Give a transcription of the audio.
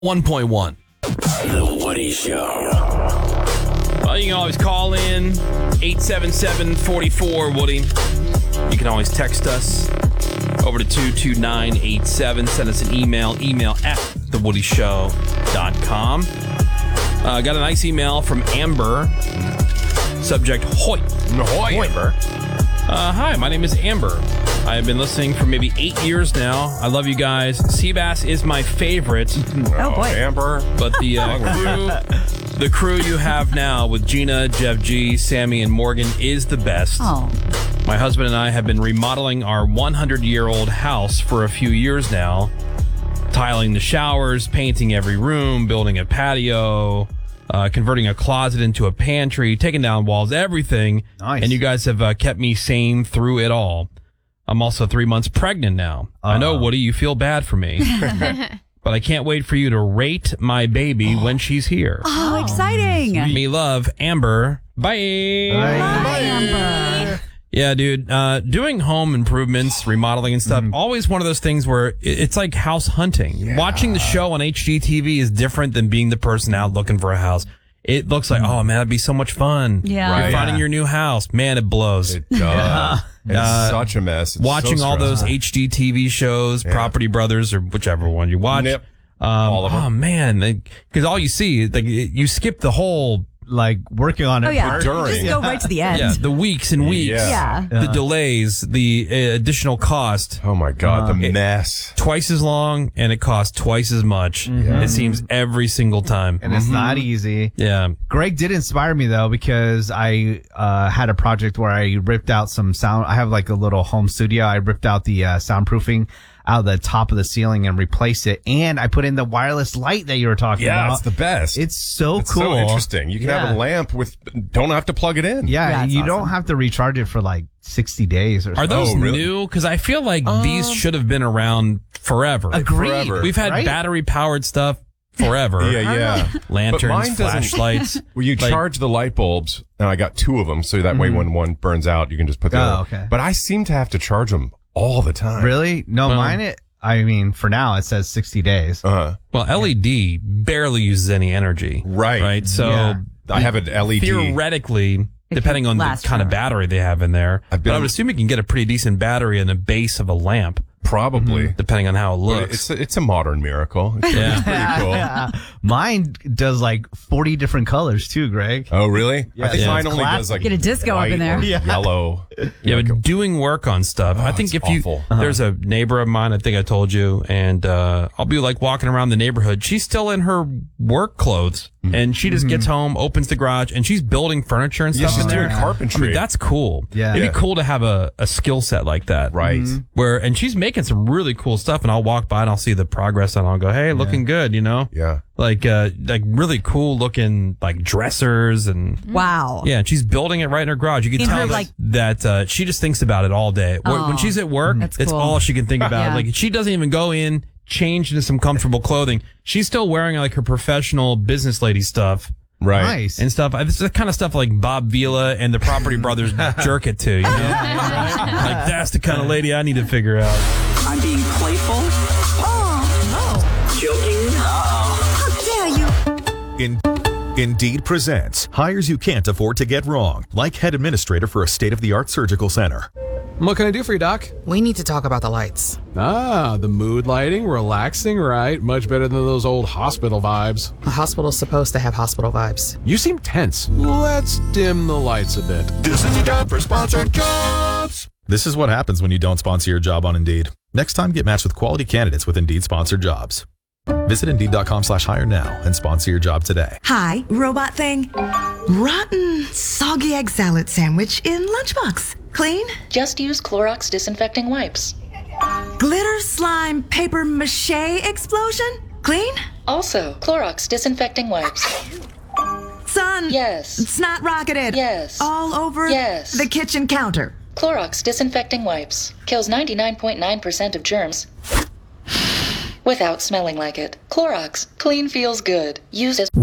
1.1. The Woody Show. Well, you can always call in 877-44-WOODY. You can always text us over to 22987. Send us an email at thewoodyshow.com. Got a nice email from Amber. Subject, Hoy. Ahoy, Amber. Hi, my name is Amber. I have been listening for maybe 8 years now. I love you guys. Seabass is my favorite. Oh, boy. Amber. But the crew you have now with Gina, Jeff G, Sammy, and Morgan is the best. Oh. My husband and I have been remodeling our 100-year-old house for a few years now. Tiling the showers, painting every room, building a patio, converting a closet into a pantry, taking down walls, everything. Nice. And you guys have kept me sane through it all. I'm also 3 months pregnant now. I know, Woody, you feel bad for me. But I can't wait for you to rate my baby when she's here. Oh, exciting. Me love, Amber. Bye. Bye, Amber. Yeah, dude. Doing home improvements, remodeling and stuff, always one of those things where it's like house hunting. Yeah. Watching the show on HGTV is different than being the person out looking for a house. It looks like, oh, man, that'd be so much fun. Yeah. You're finding your new house. Man, it blows. It does. It's such a mess. It's Watching so all those stressful. HGTV shows, Property Brothers, or whichever one you watch. Yep. All of them. Oh, man. Because all you see, like, you skip the whole... Like working on it. Oh, yeah. During. Just go right to the end. Yeah, the weeks and weeks. Yeah. The delays, the additional cost. Oh, my God. The mess. Twice as long, and it costs twice as much. It seems every single time. And it's not easy. Yeah. Greg did inspire me though, because I had a project where I ripped out some sound. I have like a little home studio. I ripped out the soundproofing out of the top of the ceiling and replaced it. And I put in the wireless light that you were talking about. Yeah, it's the best. It's so It's cool. so interesting. You can have a lamp don't have to plug it in. Yeah, That's you awesome. don't have to recharge it for like 60 days or Are something. those Oh, really? new? Because I feel like these should have been around forever. Agreed. Forever. We've had Right? battery-powered stuff forever. Yeah. Lanterns, But mine doesn't- flashlights. Well, you charge the light bulbs, and I got 2 of them, so that way when one burns out, you can just put the other. okay. But I seem to have to charge them all the time. Really? No, I mean, for now it says 60 days. Uh-huh. Well, LED barely uses any energy. Right. Right? So Yeah. I have an LED. theoretically, depending on the last kind of forever. battery they have in there, I've but I been- would assume you can get a pretty decent battery in the base of a lamp, Probably. depending on how it But looks. it's a modern miracle. It's pretty cool. Mine does like 40 different colors too, Greg. Oh, really? Yeah, I think yeah. mine It's only classic. does like Get a disco up in white there. or Yeah. yellow. Yeah, Like but doing work on stuff. I think it's if you, awful. there's a neighbor of mine, I think I told you, and I'll be like walking around the neighborhood. She's still in her work clothes, and she just gets home, opens the garage, and she's building furniture and Yeah, stuff she's in there. doing carpentry. I mean, that's cool. Yeah. It'd Yeah. be cool to have a skill set like that. Right. And she's making some really cool stuff, and I'll walk by and I'll see the progress, and I'll go, hey, looking good, you know? Yeah. Like really cool looking, like dressers and. Wow. Yeah, and she's building it right in her garage. You can In tell her, that she just thinks about it all day. When she's at work, That's it's cool. all she can think about. Yeah. Like, she doesn't even go in, change into some comfortable clothing. She's still wearing like her professional business lady stuff Right. Nice. and stuff. It's the kind of stuff like Bob Vila and the Property Brothers jerk it to, you know? Like, that's the kind of lady I need to figure out. I'm being playful. Joking. How dare you? Indeed presents hires you can't afford to get wrong, like head administrator for a state-of-the-art surgical center. What can I do for you, Doc? We need to talk about the lights. Ah, the mood lighting, relaxing, right? Much better than those old hospital vibes. A hospital's supposed to have hospital vibes. You seem tense. Let's dim the lights a bit. This is your job for sponsored jobs. This is what happens when you don't sponsor your job on Indeed. Next time, get matched with quality candidates with Indeed sponsored jobs. Visit Indeed.com/hire now and sponsor your job today. Hi, robot thing. Rotten, soggy egg salad sandwich in lunchbox. Clean? Just use Clorox disinfecting wipes. Glitter slime paper mache explosion? Clean? Also, Clorox disinfecting wipes. Son. Yes. Snot rocketed. Yes. All over Yes. the kitchen counter. Clorox disinfecting wipes. Kills 99.9% of germs without smelling like it. Clorox. Clean feels good. Use as